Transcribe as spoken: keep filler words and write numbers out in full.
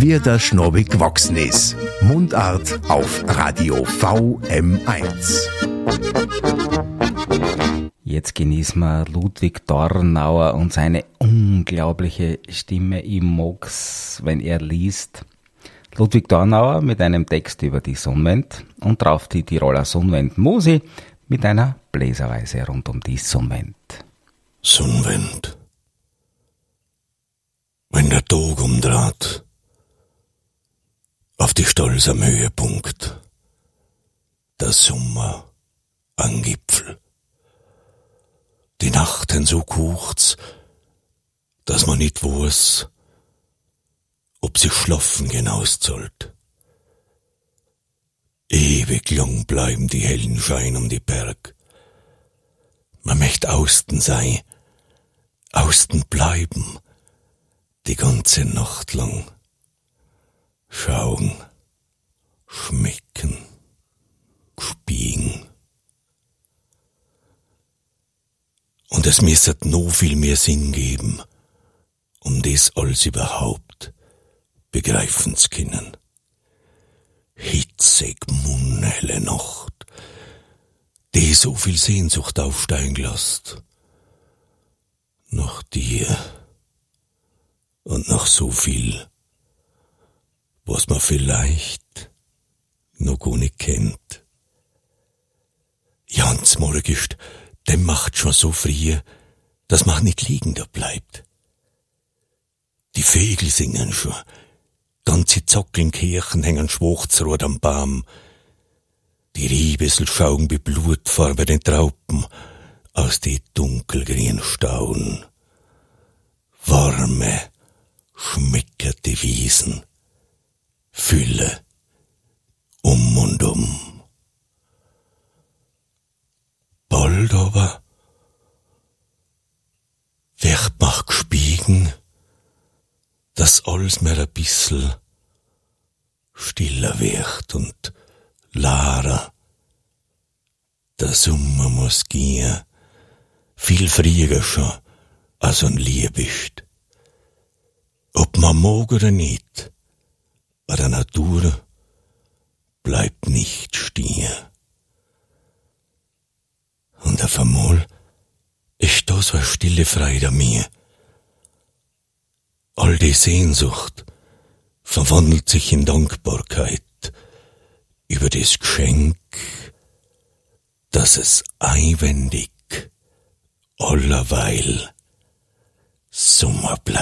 wie der Schnobel gewachsen ist. Mundart auf Radio V M eins. Jetzt genießen wir Ludwig Dornauer und seine unglaubliche Stimme. Ich mag's, wenn er liest. Ludwig Dornauer mit einem Text über die Sonnenwend und drauf die Tiroler Sonnenwend-Musi mit einer Bläserweise rund um die Sonnenwend. Sonnenwend. Wenn der Tag umdraht, auf die Stolz am Höhepunkt, der Sommer am Gipfel. Die Nachten so kurz, dass man nicht weiß, ob sie schlafen gehen auszahlt. Ewig lang bleiben die hellen Schein um die Berg. Man möcht austen sein, austen bleiben, die ganze Nacht lang. Schauen, schmecken, spiegen. Und es müsset noch viel mehr Sinn geben, um das alles überhaupt begreifen zu können. Hitzig, mundhelle Nacht, die so viel Sehnsucht aufsteigen lässt. Nach dir und nach so viel, was man vielleicht noch gar nicht kennt. Jans Morgenst, der macht schon so früh, dass man nicht liegen da bleibt. Die Vögel singen schon, ganze Zockeln Kirchen hängen schwarzrot am Baum. Die Riebessel schauen wie Blut vor bei den Trauben aus die dunkelgrünen Stauden. Warme, schmeckerte Wiesen, Fülle um und um. Bald aber wird mach gespiegen, dass alles mehr ein bissl stiller wird und klarer. Der Sommer muss gehen, viel früher schon, als ein lieb ist. Ob man mag oder nicht, bei der Natur bleibt nicht stehen. Und auf einmal ist da so eine stille Freude an mir. All die Sehnsucht verwandelt sich in Dankbarkeit über das Geschenk, dass es einwendig allerweil Sommer bleibt.